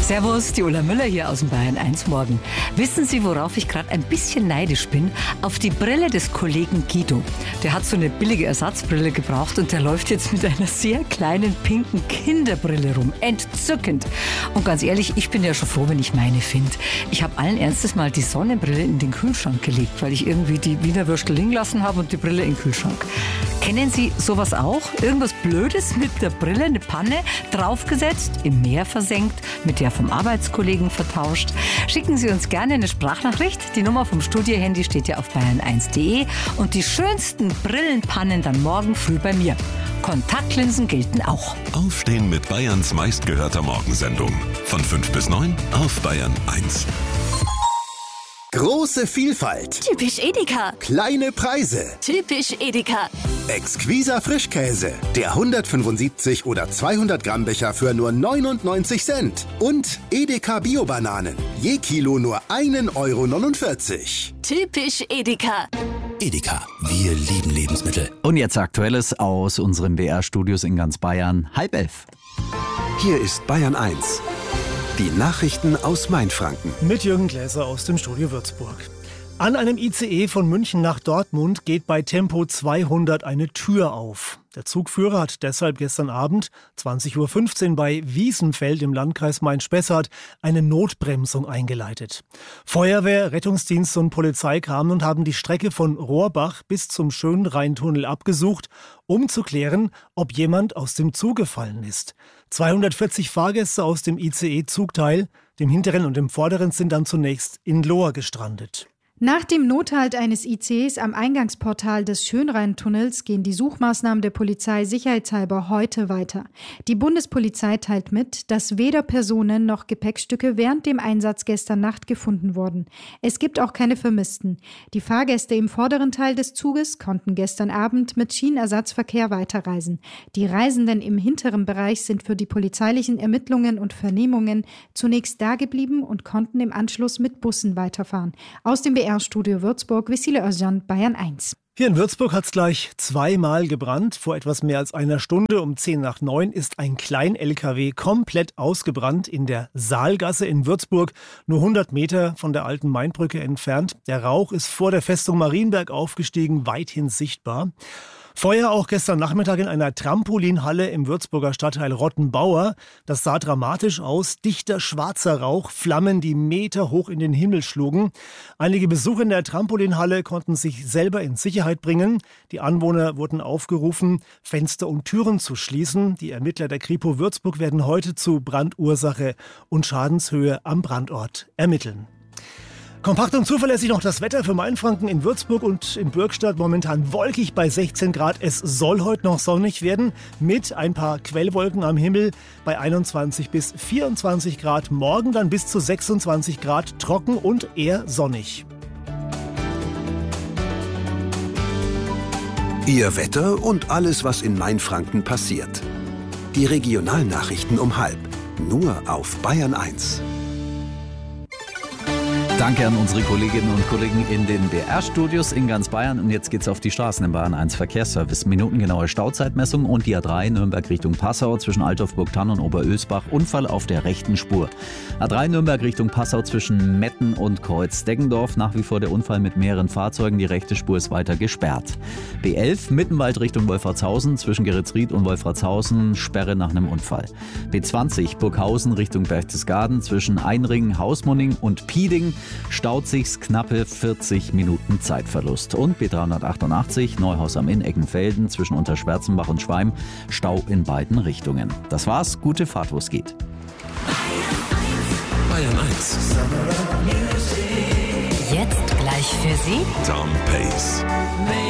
Servus, die Ulla Müller hier aus dem Bayern 1 Morgen. Wissen Sie, worauf ich gerade ein bisschen neidisch bin? Auf die Brille des Kollegen Guido. Der hat so eine billige Ersatzbrille gebraucht und der läuft jetzt mit einer sehr kleinen pinken Kinderbrille rum. Entzückend. Und ganz ehrlich, ich bin ja schon froh, wenn ich meine finde. Ich habe allen Ernstes mal die Sonnenbrille in den Kühlschrank gelegt, weil ich irgendwie die Wiener Würstel liegen lassen habe und die Brille in den Kühlschrank. Kennen Sie sowas auch? Irgendwas Blödes mit der Brille, eine Panne, draufgesetzt, im Meer versenkt, mit der vom Arbeitskollegen vertauscht? Schicken Sie uns gerne eine Sprachnachricht. Die Nummer vom Studiohandy steht ja auf bayern1.de und die schönsten Brillenpannen dann morgen früh bei mir. Kontaktlinsen gelten auch. Aufstehen mit Bayerns meistgehörter Morgensendung. Von 5 bis 9 auf Bayern 1. Große Vielfalt. Typisch Edeka. Kleine Preise. Typisch Edeka. Exquiser Frischkäse. Der 175 oder 200 Gramm Becher für nur 99 Cent. Und Edeka Bio-Bananen. Je Kilo nur 1,49 €. Typisch Edeka. Edeka, wir lieben Lebensmittel. Und jetzt Aktuelles aus unseren BR-Studios in ganz Bayern. 10:30. Hier ist Bayern 1. Die Nachrichten aus Mainfranken. Mit Jürgen Gläser aus dem Studio Würzburg. An einem ICE von München nach Dortmund geht bei Tempo 200 eine Tür auf. Der Zugführer hat deshalb gestern Abend, 20:15 Uhr bei Wiesenfeld im Landkreis Main-Spessart, eine Notbremsung eingeleitet. Feuerwehr, Rettungsdienst und Polizei kamen und haben die Strecke von Rohrbach bis zum Schönrheintunnel abgesucht, um zu klären, ob jemand aus dem Zug gefallen ist. 240 Fahrgäste aus dem ICE-Zugteil, dem hinteren und dem vorderen, sind dann zunächst in Lohr gestrandet. Nach dem Nothalt eines ICs am Eingangsportal des Schönrheintunnels gehen die Suchmaßnahmen der Polizei sicherheitshalber heute weiter. Die Bundespolizei teilt mit, dass weder Personen noch Gepäckstücke während dem Einsatz gestern Nacht gefunden wurden. Es gibt auch keine Vermissten. Die Fahrgäste im vorderen Teil des Zuges konnten gestern Abend mit Schienenersatzverkehr weiterreisen. Die Reisenden im hinteren Bereich sind für die polizeilichen Ermittlungen und Vernehmungen zunächst dageblieben und konnten im Anschluss mit Bussen weiterfahren. Aus dem BR-Studio Würzburg, Vissile Özcan, Bayern 1. Hier in Würzburg hat es gleich zweimal gebrannt. Vor etwas mehr als einer Stunde, um 8:50 ist ein Klein-LKW komplett ausgebrannt in der Saalgasse in Würzburg, nur 100 Meter von der alten Mainbrücke entfernt. Der Rauch ist vor der Festung Marienberg aufgestiegen, weithin sichtbar. Feuer auch gestern Nachmittag in einer Trampolinhalle im Würzburger Stadtteil Rottenbauer. Das sah dramatisch aus. Dichter schwarzer Rauch, Flammen, die meterhoch in den Himmel schlugen. Einige Besucher in der Trampolinhalle konnten sich selber in Sicherheit bringen. Die Anwohner wurden aufgerufen, Fenster und Türen zu schließen. Die Ermittler der Kripo Würzburg werden heute zu Brandursache und Schadenshöhe am Brandort ermitteln. Kompakt und zuverlässig noch das Wetter für Mainfranken in Würzburg und in Bürgstadt. Momentan wolkig bei 16 Grad. Es soll heute noch sonnig werden mit ein paar Quellwolken am Himmel bei 21 bis 24 Grad. Morgen dann bis zu 26 Grad, trocken und eher sonnig. Ihr Wetter und alles, was in Mainfranken passiert. Die Regionalnachrichten um 12:30. Nur auf Bayern 1. Danke an unsere Kolleginnen und Kollegen in den BR-Studios in ganz Bayern. Und jetzt geht's auf die Straßen im Bayern 1 Verkehrsservice. Minutengenaue Stauzeitmessung und die A3 Nürnberg Richtung Passau zwischen Altdorf-Burgthann und Oberösbach. Unfall auf der rechten Spur. A3 Nürnberg Richtung Passau zwischen Metten und Kreuz-Deggendorf. Nach wie vor der Unfall mit mehreren Fahrzeugen. Die rechte Spur ist weiter gesperrt. B11 Mittenwald Richtung Wolfratshausen zwischen Geretsried und Wolfratshausen. Sperre nach einem Unfall. B20 Burghausen Richtung Berchtesgaden zwischen Einringen, Hausmunning und Pieding. Staut sich's knappe 40 Minuten Zeitverlust. Und B388 Neuhaus am Inn Eckenfelden zwischen Unterschwärzenbach und Schweim. Stau in beiden Richtungen. Das war's. Gute Fahrt, wo es geht. Bayern 1. Jetzt gleich für Sie Tom Pace.